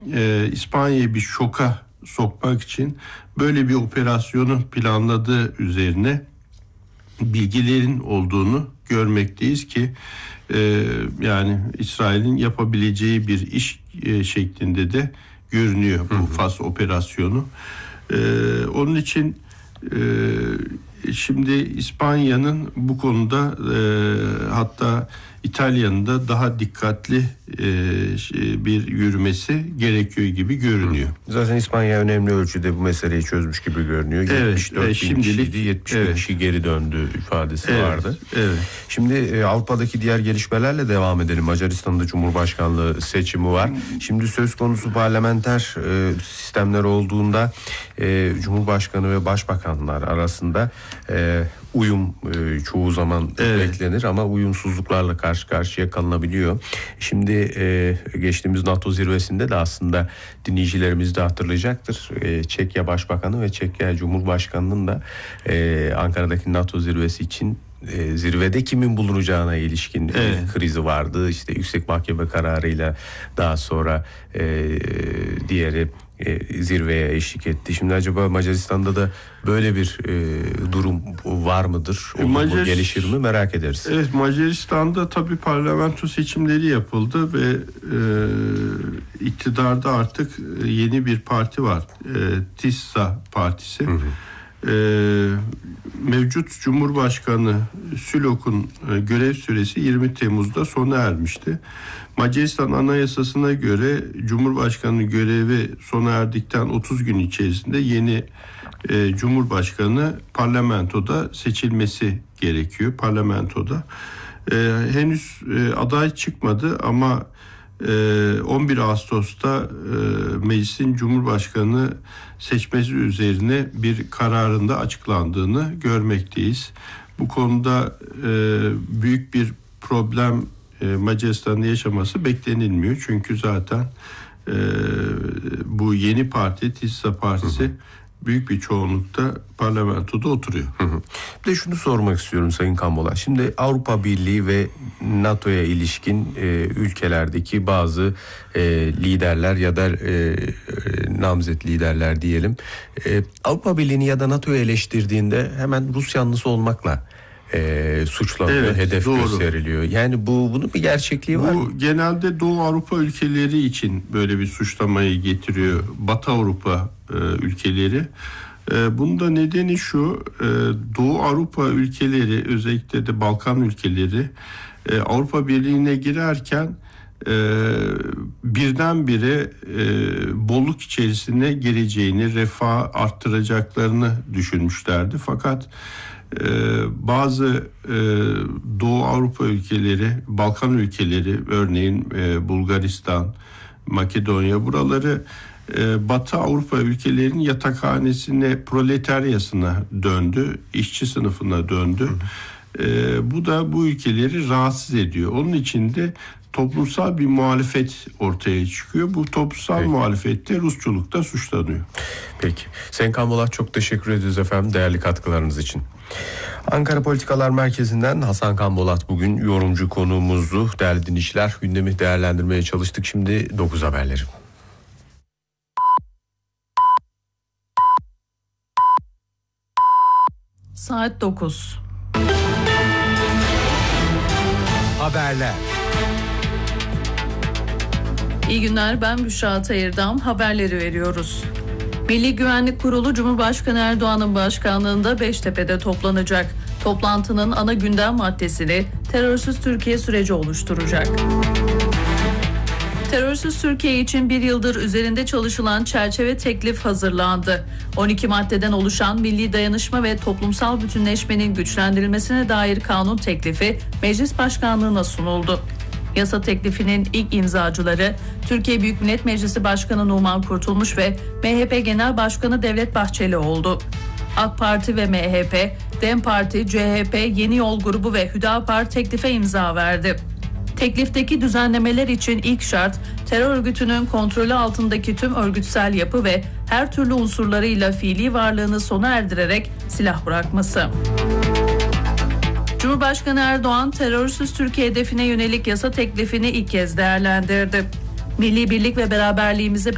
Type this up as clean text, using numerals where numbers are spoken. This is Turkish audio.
İspanya'yı bir şoka sokmak için böyle bir operasyonu planladığı üzerine bilgilerin olduğunu görmekteyiz ki yani İsrail'in yapabileceği bir iş şeklinde de görünüyor bu Fas operasyonu. Onun için şimdi İspanya'nın bu konuda hatta İtalya'nın da daha dikkatli bir yürümesi gerekiyor gibi görünüyor. Zaten İspanya önemli ölçüde bu meseleyi çözmüş gibi görünüyor. Evet, 74 bin kişiydi, 70 bin kişi geri döndü ifadesi vardı. Evet. Şimdi Avrupa'daki diğer gelişmelerle devam edelim. Macaristan'da Cumhurbaşkanlığı seçimi var. Şimdi söz konusu parlamenter sistemler olduğunda Cumhurbaşkanı ve Başbakanlar arasında uyum çoğu zaman beklenir ama uyumsuzluklarla karşı karşıya kalınabiliyor. Şimdi geçtiğimiz NATO zirvesinde de aslında dinleyicilerimiz de hatırlayacaktır. Çekya Başbakanı ve Çekya Cumhurbaşkanı'nın da Ankara'daki NATO zirvesi için zirvede kimin bulunacağına ilişkin krizi vardı. İşte yüksek mahkeme kararıyla daha sonra diğeri zirveye eşlik etti. Şimdi acaba Macaristan'da da böyle bir durum var mıdır? Bu gelişir mi merak ederiz. Evet, Macaristan'da tabii parlamento seçimleri yapıldı ve iktidarda artık yeni bir parti var. TİSA partisi. Mevcut Cumhurbaşkanı Sülok'un görev süresi 20 Temmuz'da sona ermişti. Macaristan Anayasası'na göre Cumhurbaşkanı görevi sona erdikten 30 gün içerisinde yeni Cumhurbaşkanı parlamentoda seçilmesi gerekiyor. Parlamentoda. Henüz aday çıkmadı ama 11 Ağustos'ta meclisin Cumhurbaşkanı seçmesi üzerine bir kararında açıklandığını görmekteyiz. Bu konuda büyük bir problem Macaristan'da yaşaması beklenilmiyor. Çünkü zaten bu yeni parti, TİSA partisi büyük bir çoğunlukta parlamentoda oturuyor. Bir de şunu sormak istiyorum Sayın Kambola. Şimdi Avrupa Birliği ve NATO'ya ilişkin ülkelerdeki bazı liderler ya da namzet liderler diyelim. Avrupa Birliği'ni ya da NATO'yu eleştirdiğinde hemen Rus yanlısı olmakla suçlanıyor, hedef gösteriliyor. Yani bunun bir gerçekliği var mı? Bu genelde Doğu Avrupa ülkeleri için böyle bir suçlamayı getiriyor. Batı Avrupa ülkeleri. Bunun da nedeni şu: Doğu Avrupa ülkeleri, özellikle de Balkan ülkeleri Avrupa Birliği'ne girerken birdenbire bolluk içerisine gireceğini, refah arttıracaklarını düşünmüşlerdi. Fakat bazı Doğu Avrupa ülkeleri, Balkan ülkeleri, örneğin Bulgaristan, Makedonya, buraları Batı Avrupa ülkelerinin yatakhanesine, proletaryasına döndü, işçi sınıfına döndü. Bu da bu ülkeleri rahatsız ediyor. Onun için de toplumsal bir muhalefet ortaya çıkıyor. Bu toplumsal muhalefette Rusçulukta suçlanıyor. Peki. Sayın Kambola, çok teşekkür ediyoruz efendim değerli katkılarınız için. Ankara Politikalar Merkezi'nden Hasan Kambolat bugün yorumcu konuğumuzdu. Değerli dinleyiciler, gündemi değerlendirmeye çalıştık. Şimdi 9 haberleri. Saat 9. Haberler. İyi günler, ben Büşra Atayır'dan haberleri veriyoruz. Milli Güvenlik Kurulu Cumhurbaşkanı Erdoğan'ın başkanlığında Beştepe'de toplanacak. Toplantının ana gündem maddesini terörsüz Türkiye süreci oluşturacak. Terörsüz Türkiye için bir yıldır üzerinde çalışılan çerçeve teklif hazırlandı. 12 maddeden oluşan Milli Dayanışma ve Toplumsal Bütünleşmenin güçlendirilmesine dair kanun teklifi Meclis Başkanlığı'na sunuldu. Yasa teklifinin ilk imzacıları Türkiye Büyük Millet Meclisi Başkanı Numan Kurtulmuş ve MHP Genel Başkanı Devlet Bahçeli oldu. AK Parti ve MHP, DEM Parti, CHP, Yeni Yol Grubu ve Hüdapar teklife imza verdi. Teklifteki düzenlemeler için ilk şart terör örgütünün kontrolü altındaki tüm örgütsel yapı ve her türlü unsurlarıyla fiili varlığını sona erdirerek silah bırakması. Cumhurbaşkanı Erdoğan terörsüz Türkiye hedefine yönelik yasa teklifini ilk kez değerlendirdi. Milli birlik ve beraberliğimizi